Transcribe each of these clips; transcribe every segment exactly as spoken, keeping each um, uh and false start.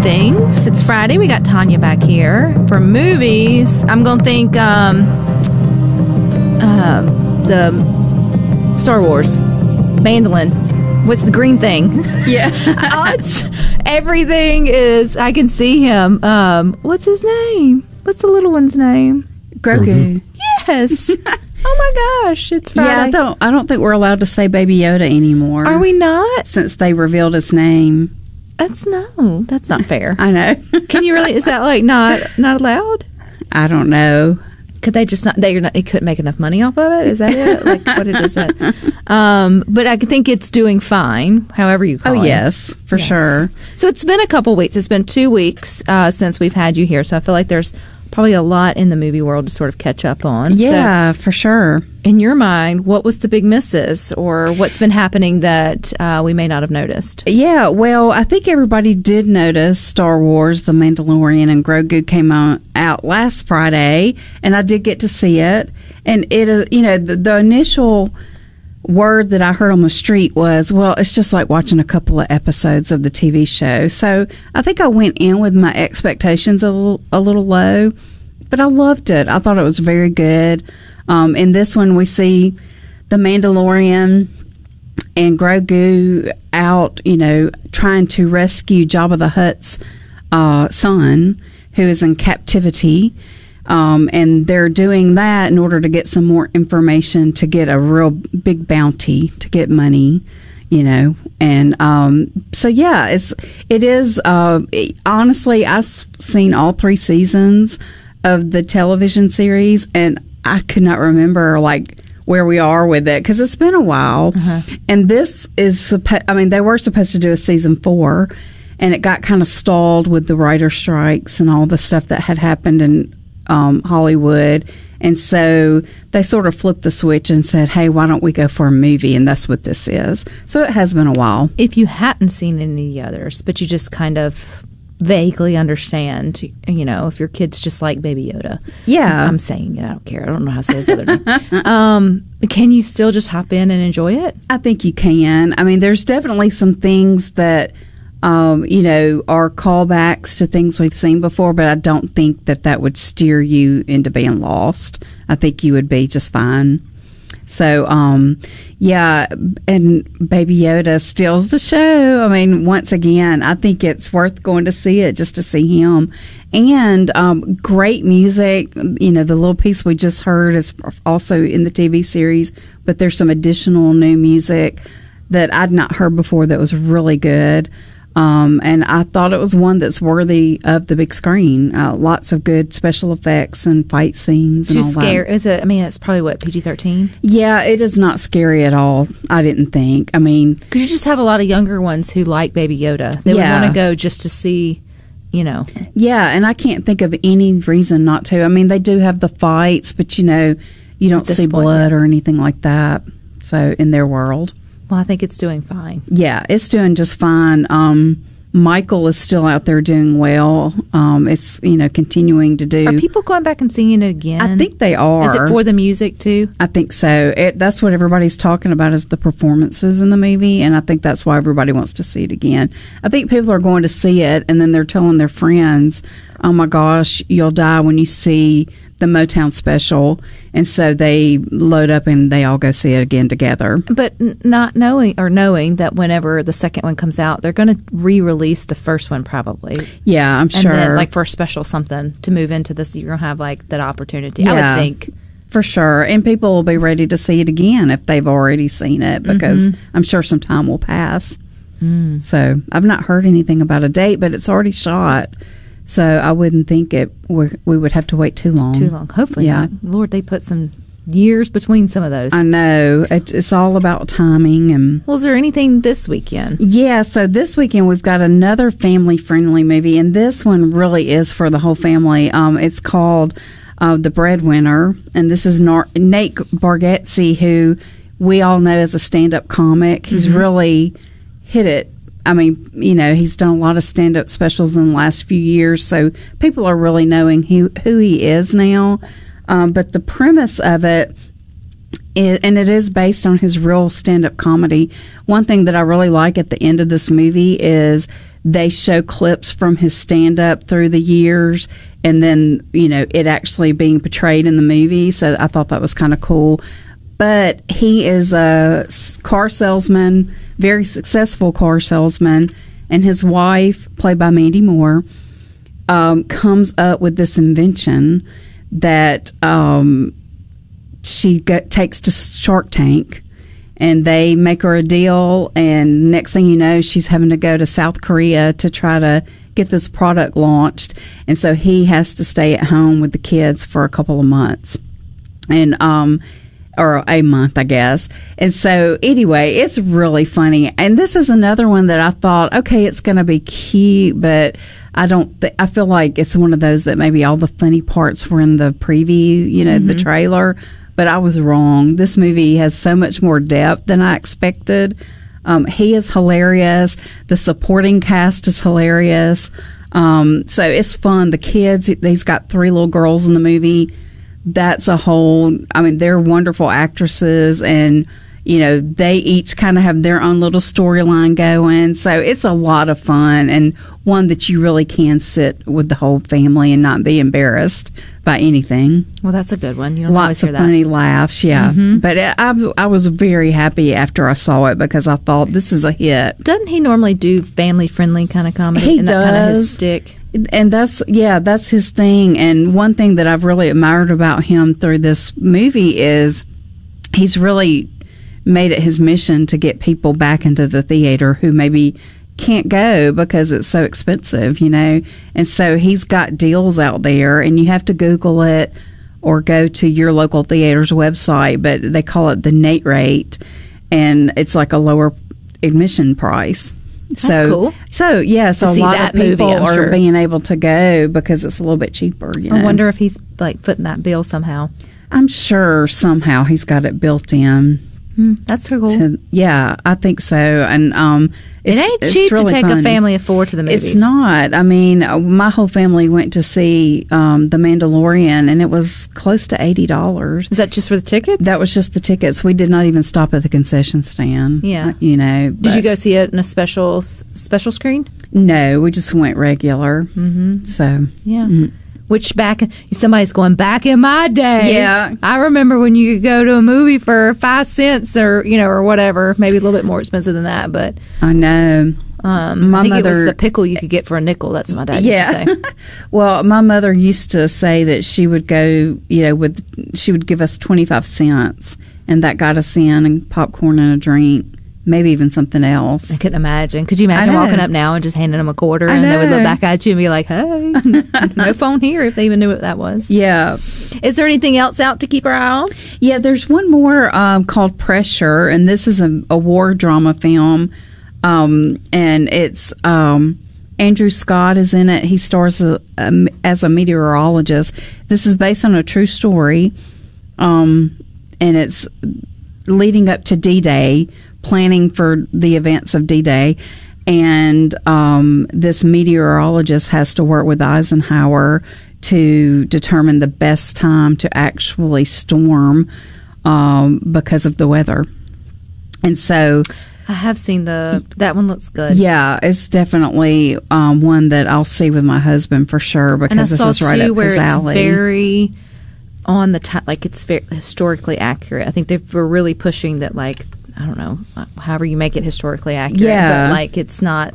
things. It's Friday. We got Tanya back here. For movies, I'm going to think um, uh, the Star Wars. Mandolin. What's the green thing? Yeah. oh, it's, everything is, I can see him. Um, what's his name? What's the little one's name? Grogu. Yes. Oh my gosh, it's Friday. Yeah, I don't, I don't think we're allowed to say Baby Yoda anymore. Are we not? Since they revealed his name. That's no, that's not fair. I know. Can you really, is that like not not allowed? I don't know. Could they just not, they not, they couldn't make enough money off of it? Is that it? Like, what it is that? Um, but I think it's doing fine, however you call oh, it. Oh, yes, for yes. sure. So it's been a couple weeks. It's been two weeks uh, since we've had you here. So I feel like there's probably a lot in the movie world to sort of catch up on. Yeah, so, for sure. In your mind, what was the big misses or what's been happening that uh, we may not have noticed? Yeah, well, I think everybody did notice Star Wars, The Mandalorian, and Grogu came on, out last Friday, and I did get to see it. And, it, uh, you know, the, the initial word that I heard on the street was, well, it's just like watching a couple of episodes of the T V show. So I think I went in with my expectations a little, a little low, but I loved it. I thought it was very good. Um, in this one, we see the Mandalorian and Grogu out, you know, trying to rescue Jabba the Hutt's uh, son, who is in captivity. Um, and they're doing that in order to get some more information to get a real big bounty, to get money, you know. And um, so, yeah, it's, it is, uh, it, honestly, I've seen all three seasons of the television series, and I could not remember, like, where we are with it, because it's been a while. Uh-huh. And this is, suppo- I mean, they were supposed to do a season four, and it got kind of stalled with the writer strikes and all the stuff that had happened in Um, Hollywood, and so they sort of flipped the switch and said, hey, why don't we go for a movie? And that's what this is. So it has been a while. If you hadn't seen any of the others, but you just kind of vaguely understand, you know, if your kid's just like Baby Yoda. Yeah. I'm saying it, I don't care. I don't know how to say his other name. Um, can you still just hop in and enjoy it? I think you can. I mean, there's definitely some things that Um, you know, are callbacks to things we've seen before, but I don't think that that would steer you into being lost. I think you would be just fine. So, um, yeah, and Baby Yoda steals the show. I mean, once again, I think it's worth going to see it just to see him. And um, great music. You know, the little piece we just heard is also in the T V series, but there's some additional new music that I'd not heard before that was really good. Um, and I thought it was one that's worthy of the big screen. Uh, lots of good special effects and fight scenes. Too and all scary? that. Is it? I mean, it's probably what, P G thirteen? Yeah, it is not scary at all. I didn't think. I mean, because you just have a lot of younger ones who like Baby Yoda. They yeah. would want to go just to see, you know. Yeah, and I can't think of any reason not to. I mean, they do have the fights, but you know, you don't see blood or anything like that. So in their world. Well, I think it's doing fine. Yeah, it's doing just fine. Um, Michael is still out there doing well. Um, it's, you know, continuing to do. Are people going back and singing it again? I think they are. Is it for the music, too? I think so. It, that's what everybody's talking about is the performances in the movie, and I think that's why everybody wants to see it again. I think people are going to see it, and then they're telling their friends, oh, my gosh, you'll die when you see the Motown special, and so they load up and they all go see it again together. But n- not knowing or knowing that whenever the second one comes out, they're going to re-release the first one probably. Yeah, I'm and sure. Then, like for a special something to move into this, you're going to have like that opportunity. Yeah, I would think. For sure. And people will be ready to see it again if they've already seen it, because mm-hmm. I'm sure some time will pass. Mm. So I've not heard anything about a date, but it's already shot. So I wouldn't think it we we would have to wait too long. Too long. Hopefully yeah. not. Lord, they put some years between some of those. I know. It, it's all about timing. And well, is there anything this weekend? Yeah, so this weekend we've got another family-friendly movie, and this one really is for the whole family. Um, it's called uh, The Breadwinner, and this is Nar- Nate Bargatze, who we all know as a stand-up comic. He's mm-hmm. really hit it. I mean, you know, he's done a lot of stand-up specials in the last few years, so people are really knowing who, who he is now. Um, but the premise of it, is, and it is based on his real stand-up comedy, one thing that I really like at the end of this movie is they show clips from his stand-up through the years, and then, you know, it actually being portrayed in the movie. So I thought that was kind of cool. But he is a car salesman, very successful car salesman, and his wife, played by Mandy Moore, um, comes up with this invention that um, she go- takes to Shark Tank, and they make her a deal, and next thing you know, she's having to go to South Korea to try to get this product launched, and so he has to stay at home with the kids for a couple of months. And um or a month, I guess. And so, anyway, it's really funny. And this is another one that I thought, okay, it's going to be cute, but I don't. Th- I feel like it's one of those that maybe all the funny parts were in the preview, you know, mm-hmm. the trailer. But I was wrong. This movie has so much more depth than I expected. Um, he is hilarious. The supporting cast is hilarious. Um, so it's fun. The kids, he's got three little girls in the movie. That's a whole, I mean, they're wonderful actresses, and, you know, they each kind of have their own little storyline going. So it's a lot of fun, and one that you really can sit with the whole family and not be embarrassed by anything. Well, that's a good one. You don't Lots always hear of that. funny laughs, yeah. Mm-hmm. But I, I, I was very happy after I saw it because I thought this is a hit. Doesn't he normally do family-friendly kind of comedy? He and does. That kind of his stick? And that's, yeah, that's his thing. And one thing that I've really admired about him through this movie is he's really made it his mission to get people back into the theater who maybe can't go because it's so expensive, you know. And so he's got deals out there, and you have to Google it or go to your local theater's website, but they call it the Nate rate, and it's like a lower admission price. That's so cool. So yeah, so to a see lot that of people movie, I'm are sure. being able to go because it's a little bit cheaper. You know? I wonder if he's like footing that bill somehow. I'm sure somehow he's got it built in. Mm, that's cool. To, yeah, I think so. And um, it's, it ain't it's cheap really to take fun. a family of four to the movies. It's not. I mean, my whole family went to see um, The Mandalorian, and it was close to eighty dollars. Is that just for the tickets? That was just the tickets. We did not even stop at the concession stand. Yeah, you know. Did you go see it in a special special screen? No, we just went regular. Mm-hmm. So yeah. Mm. Which back, somebody's going back in my day. Yeah. I remember when you could go to a movie for five cents or, you know, or whatever, maybe a little bit more expensive than that, but. I know. Um, my I think mother, it was the pickle you could get for a nickel. That's what my dad yeah. used to say. Well, my mother used to say that she would go, you know, with, she would give us twenty-five cents, and that got us in and popcorn and a drink. Maybe even something else. I couldn't imagine. Could you imagine walking up now and just handing them a quarter and they would look back at you and be like, hey, no phone here, if they even knew what that was? Yeah. Is there anything else out to keep our eye on? Yeah, there's one more um, called Pressure, and this is a, a war drama film. Um, and it's um, Andrew Scott is in it. He stars a, a, as a meteorologist. This is based on a true story. Um, and it's leading up to D-Day, planning for the events of D-Day, and um, this meteorologist has to work with Eisenhower to determine the best time to actually storm um, because of the weather. And so I have seen the that one looks good. Yeah, it's definitely um, one that I'll see with my husband for sure, because and I this saw is right too up where his alley. It's very on the t- like it's very historically accurate. I think they were really pushing that, like, I don't know, however you make it historically accurate. Yeah. But, like, it's not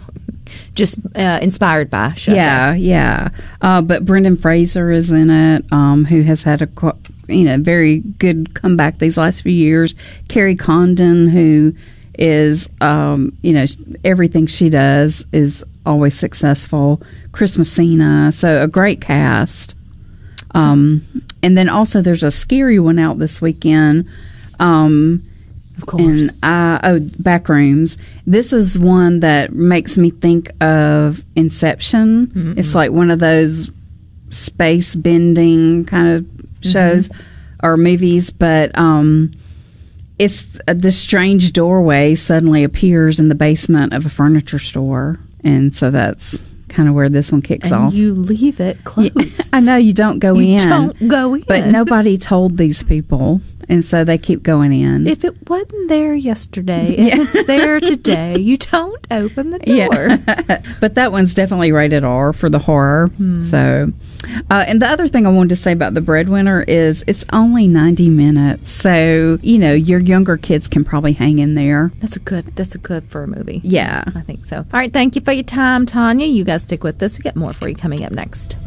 just uh, inspired by, should Yeah, I say. yeah. Uh, but Brendan Fraser is in it, um, who has had a, you know, very good comeback these last few years. Carrie Condon, who is, um, you know, everything she does is always successful. Chris Messina. So a great cast. Um, and then also there's a scary one out this weekend. Um, Of course. And uh, oh, Backrooms. This is one that makes me think of Inception. Mm-hmm. It's like one of those space bending kind of shows mm-hmm. or movies, but um, it's uh, this strange doorway suddenly appears in the basement of a furniture store, and so that's kind of where this one kicks and off. You leave it closed. Yeah, I know you don't go you in. Don't go in. But nobody told these people. And so they keep going in. If it wasn't there yesterday and yeah. it's there today, you don't open the door. Yeah. But that one's definitely rated R for the horror. Hmm. So, uh, and the other thing I wanted to say about The Breadwinner is it's only ninety minutes. So, you know, your younger kids can probably hang in there. That's a good, that's a good for a movie. Yeah. I think so. All right. Thank you for your time, Tanya. You guys stick with us. We got more for you coming up next.